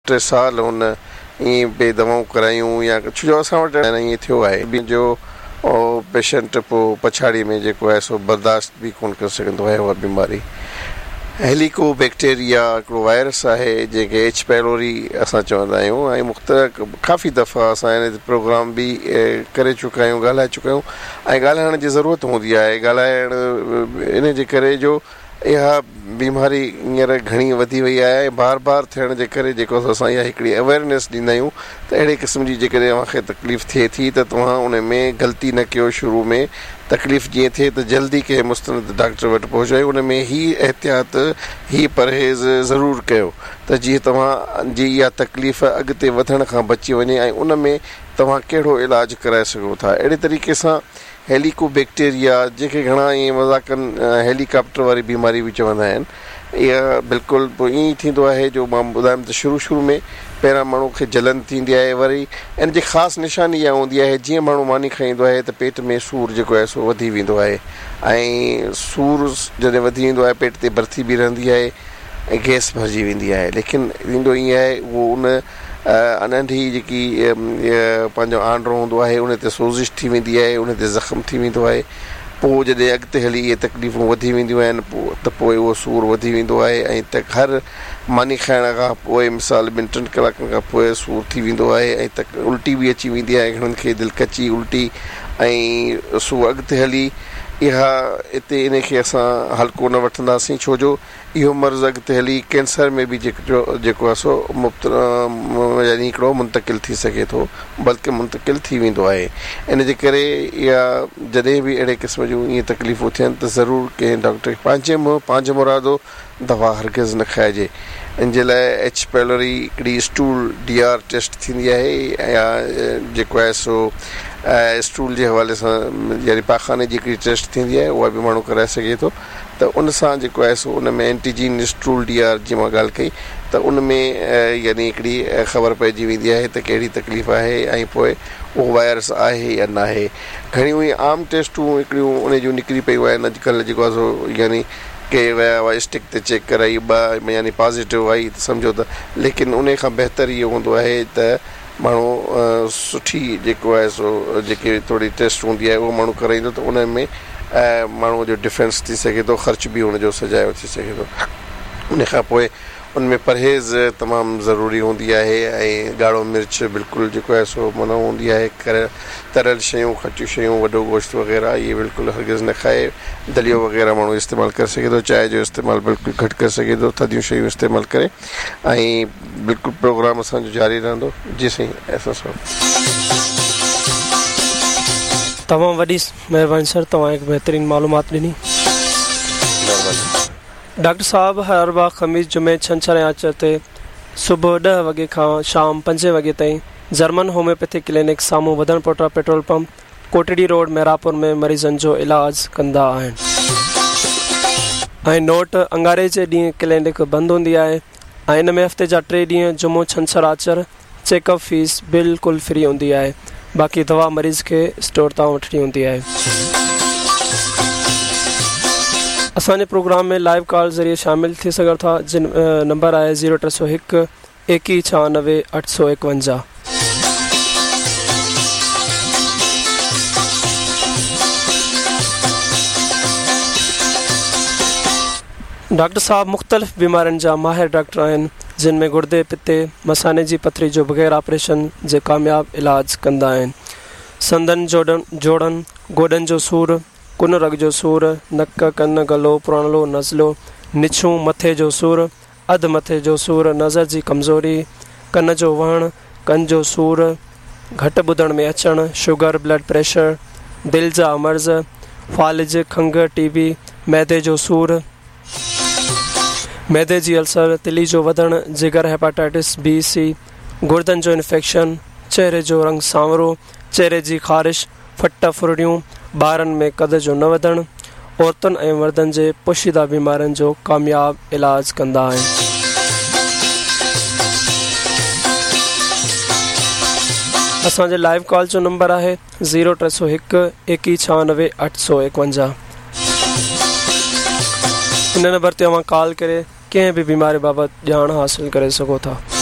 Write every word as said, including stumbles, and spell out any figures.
टे साल हुन ईअं बे दवाऊं करायूं या छो जो असां वटि ईअं थियो आहे ॿियो पेशेंट पोइ पछाड़ी में जेको आहे सो बर्दाश्त बि कोन करे सघंदो आहे उहा बीमारी। हेलिकोबैक्टीरिया हिकिड़ो वायरस आहे जंहिंखे एच पैलोरी असां चवंदा आहियूं ऐं मुख़्तलिफ़ काफ़ी दफ़ा असां हिन प्रोग्राम बि करे चुका आहियूं, ॻाल्हाए चुका आहियूं ऐं ॻाल्हाइण जी ज़रूरत हूंदी आहे। ॻाल्हाइण इन जे करे जो इहा बीमारी हींअर घणी वधी वई आहे ऐं बार बार थियण जे करे जेको असां इहा हिकिड़ी अवेयरनेस ॾींदा आहियूं त अहिड़े क़िस्म जी जेकॾहिं तव्हांखे तकलीफ़ थिए थी त तव्हां उन में ग़लती न कयो, शुरू में तकलीफ़ जीअं थिए त जल्दी कंहिं मुस्तनद डॉक्टर वटि पहुचायो, उन में ही एहतियात ही परहेज़ ज़रूरु कयो त जीअं तव्हांजी इहा तकलीफ़ अॻिते वधण खां बची वञे ऐं उन में तव्हां कहिड़ो इलाजु कराए सघो था। अहिड़े तरीक़े सां हेलिकोबैक्टीरिया जंहिंखे घणा ईअं मज़ाकनि हेलीकॉप्टर वारी बीमारी बि चवंदा आहिनि, इहा बिल्कुलु पोइ ईअं ई थींदो आहे जो मां ॿुधायुमि त शुरू शुरू में पहिरां माण्हू खे जलन थींदी आहे, वरी इन जी ख़ासि निशानी इहा हूंदी आहे जीअं माण्हू मानी खाईंदो आहे त पेट में सूरु जेको आहे सो वधी वेंदो आहे ऐं सूरु जॾहिं वधी वेंदो आहे पेट ते भरती बि रहंदी आहे ऐं गैस भरिजी वेंदी आहे। लेकिन थींदो ईअं आहे उहो उन नंढी जेकी पंहिंजो आंड्रो हूंदो आहे उन ते सोज़िश थी वेंदी आहे, उन ते ज़ख़्म थी वेंदो आहे। पोइ जॾहिं अॻिते हली इहे तकलीफ़ूं वधी वेंदियूं आहिनि पोइ त पोइ उहो सूरु वधी वेंदो आहे ऐं त हर मानी खाइण खां पोइ मिसाल ॿिनि टिनि कलाकनि खां पोइ सूरु थी वेंदो आहे ऐं त उल्टी बि अची वेंदी आहे, घणनि खे दिलकची उल्टी ऐं सो अॻिते हली इहा हिते इनखे असां हल्को न वठंदासीं छो जो इहो मर्ज़ु अॻिते हली कैंसर में बि जेको जेको आहे सो मुफ़्त यानी हिकिड़ो मुंतक़िल थी सघे थो, बल्कि मुंतक़िल थी वेंदो आहे। इन जे करे इहा जॾहिं बि अहिड़े क़िस्म जूं ईअं तकलीफ़ूं थियनि त ज़रूरु कंहिं डॉक्टर खे पंहिंजे पंहिंजो मुरादो दवा हरगिज़ न खाइजे। इन जे लाइ एच पैलोरी हिकिड़ी स्टूल डी आर टेस्ट थींदी आहे या जेको आहे सो स्टूल जे हवाले सां यानी पाखाने जी हिकिड़ी टेस्ट थींदी आहे उहा बि माण्हू कराए सघे थो त उन सां जेको आहे सो उन में एंटीजीन स्टूल डी आर जी मां ॻाल्हि कई त उन में यानी हिकिड़ी ख़बर पइजी वेंदी आहे त कहिड़ी तकलीफ़ आहे ऐं पोइ उहो वायरस आहे या न आहे। घणियूं ई आम टेस्टूं हिकिड़ियूं उन जूं निकिरी पियूं आहिनि अॼुकल्ह जेको आहे सो यानी के विया हुआ स्टिक ते चेक कराई ॿ यानी पॉज़िटिव आई त सम्झो त, लेकिन उन खां बहितर इहो हूंदो आहे त माण्हू सुठी जेको आहे सो जेके थोरी टेस्ट हूंदी आहे उहो माण्हू कराईंदो त उन में माण्हूअ जो डिफेंस थी सघे थो, ख़र्च बि हुनजो सजायो थी सघे थो। उन खां पोइ उन में परहेज़ तमामु ज़रूरी हूंदी आहे ऐं ॻाढ़ो मिर्च बिल्कुलु जेको आहे सो मना हूंदी आहे, कर तरियल शयूं खटियूं शयूं वॾो गोश्त वग़ैरह इहे बिल्कुलु हरगिज़ न खाए। दलियो वग़ैरह माण्हू इस्तेमालु करे सघे थो, चांहि जो इस्तेमालु बिल्कुलु घटि करे सघे थो, थधियूं शयूं इस्तेमालु करे ऐं बिल्कुलु प्रोग्राम असांजो जारी रहंदो। जी साईं, ऐसा सभु तमामु वॾी महिरबानी सर, तव्हां हिकु बहितरीनु मालूमात ॾिनी। डॉक्टर साहब हर बार ख़मीस जुमे छंछर ऐं आचर ते सुबुह ॾह वॻे खां शाम पंजे वॻे ताईं जर्मन होम्योपैथिक क्लिनिक साम्हूं वधण पोटा petrol pump Kotri road Mairapur में मरीज़नि जो इलाज कंदा आहिनि ऐं नोट अंगारे जे ॾींहुं क्लिनिक बंदि हूंदी आहे ऐं इन में हफ़्ते जा टे ॾींहं जुमो छंछर आचर चेकअप फीस बिल्कुलु फ्री हूंदी आहे। बाक़ी दवा मरीज़ खे स्टोर तां वठणी हूंदी आहे। असांजे प्रोग्राम में लाइव कॉल ज़रिए शामिल थी सघो था जिन नंबर आहे ज़ीरो टे सौ हिकु एकवीह छहानवे अठ सौ एकवंजाह। डॉक्टर साहब मुख़्तलिफ़ बीमारियुनि जा माहिर डॉक्टर आहिनि जिन में गुर्दे पिते मसाने जी पथरी जो बग़ैर ऑपरेशन जे कामयाब इलाज कंदा आहिनि। संदनि जोड़नि जोड़नि गोॾनि जो सूरु, कुन रग जो सूरु, नक कन गलो पुराणो नज़लो, निछूं मथे जो सूरु, अधु मथे जो सूरु, नज़र जी कमज़ोरी, कन जो वहणु, कन जो सूरु, घटि ॿुधण में अचणु, शुगर ब्लड प्रेशर, दिलि जा मर्ज़, फालिज खंघि टीबी, मैदे जो सूरु, मैदे जी अल्सर, तिली जो वधणु, जिगर हेपाटाइटिस बी सी, गुर्दनि जो इन्फेक्शन, चहिरे जो रंग सांवरो, चहिरे जी ख़ारिश, फट फुरड़ियूं, ॿारनि में कद जो न वधणु, औरतुनि ऐं मर्दनि जे पोशीदा बीमारियुनि जो कामयाब इलाज कंदा आहिनि। असांजे लाइव कॉल जो नंबर आहे ज़ीरो टे सौ हिकु एकवीह छहानवे अठ सौ एकवंजाह। हिन नंबर ते तव्हां कॉल करे कंहिं बि बीमारी बाबति ॼाण हासिलु करे सघो था।